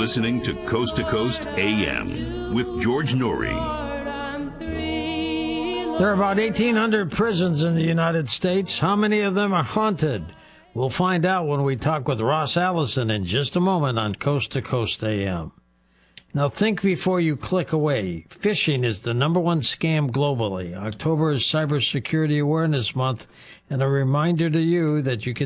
listening to Coast AM with George Noory. There are about 1,800 prisons in the United States. How many of them are haunted? We'll find out when we talk with Ross Allison in just a moment on Coast to Coast AM. Now think before you click away. Phishing is the #1 scam globally. October is Cybersecurity Awareness Month, and a reminder to you that you can